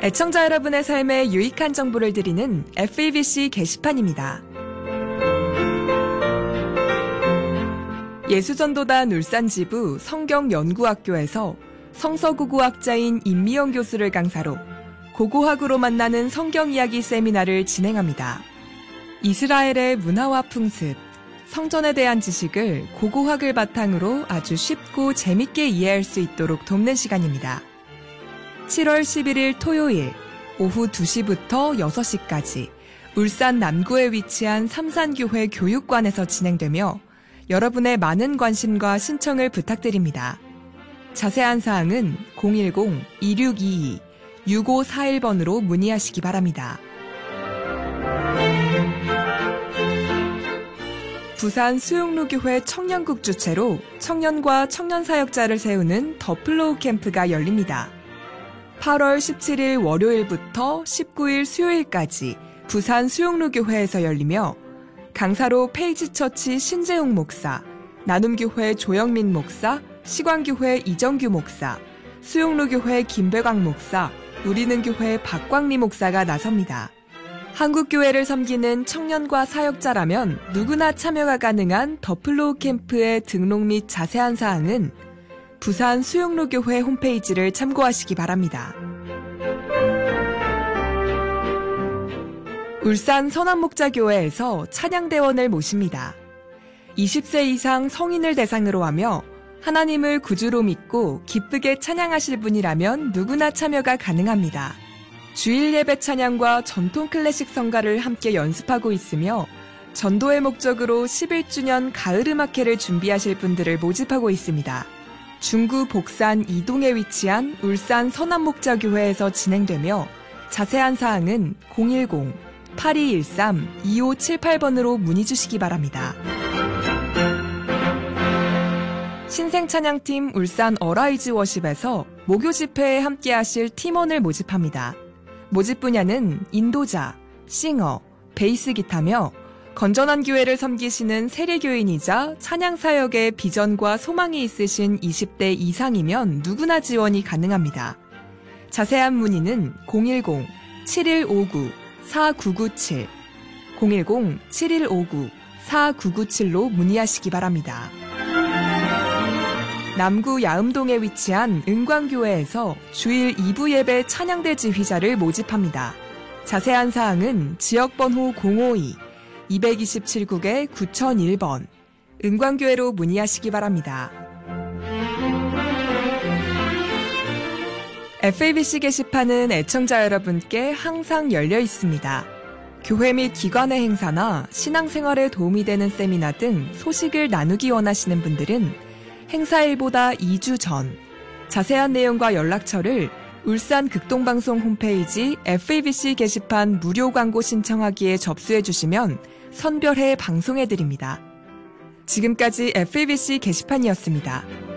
애청자 여러분의 삶에 유익한 정보를 드리는 FEBC 게시판입니다. 예수전도단 울산지부 성경연구학교에서 성서고고학자인 임미영 교수를 강사로 고고학으로 만나는 성경이야기 세미나를 진행합니다. 이스라엘의 문화와 풍습, 성전에 대한 지식을 고고학을 바탕으로 아주 쉽고 재밌게 이해할 수 있도록 돕는 시간입니다. 7월 11일 토요일 오후 2시부터 6시까지 울산 남구에 위치한 삼산교회 교육관에서 진행되며 여러분의 많은 관심과 신청을 부탁드립니다. 자세한 사항은 010-2622-6541번으로 문의하시기 바랍니다. 부산 수용루교회 청년국 주최로 청년과 청년사역자를 세우는 더 플로우 캠프가 열립니다. 8월 17일 월요일부터 19일 수요일까지 부산 수용루교회에서 열리며 강사로 페이지처치 신재웅 목사, 나눔교회 조영민 목사, 시광교회 이정규 목사, 수용루교회 김배광 목사, 우리는교회 박광리 목사가 나섭니다. 한국교회를 섬기는 청년과 사역자라면 누구나 참여가 가능한 더 플로우 캠프의 등록 및 자세한 사항은 부산 수용루교회 홈페이지를 참고하시기 바랍니다. 울산 선한목자교회에서 찬양대원을 모십니다. 20세 이상 성인을 대상으로 하며 하나님을 구주로 믿고 기쁘게 찬양하실 분이라면 누구나 참여가 가능합니다. 주일 예배 찬양과 전통 클래식 성가를 함께 연습하고 있으며 전도의 목적으로 11주년 가을음악회를 준비하실 분들을 모집하고 있습니다. 중구 복산 이동에 위치한 울산 선한목자교회에서 진행되며 자세한 사항은 010-8213-2578번으로 문의 주시기 바랍니다. 신생찬양팀 울산 어라이즈 워십에서 목요 집회에 함께 하실 팀원을 모집합니다. 모집 분야는 인도자, 싱어, 베이스 기타며 건전한 교회를 섬기시는 세례교인이자 찬양사역에 비전과 소망이 있으신 20대 이상이면 누구나 지원이 가능합니다. 자세한 문의는 010-7159-4997, 010-7159-4997로 문의하시기 바랍니다. 남구 야음동에 위치한 은광교회에서 주일 2부 예배 찬양대 지휘자를 모집합니다. 자세한 사항은 지역번호 052-227국에 9001번 은광교회로 문의하시기 바랍니다. FEBC 게시판은 애청자 여러분께 항상 열려 있습니다. 교회 및 기관의 행사나 신앙생활에 도움이 되는 세미나 등 소식을 나누기 원하시는 분들은 행사일보다 2주 전 자세한 내용과 연락처를 울산 극동방송 홈페이지 FEBC 게시판 무료 광고 신청하기에 접수해 주시면 선별해 방송해 드립니다. 지금까지 FEBC 게시판이었습니다.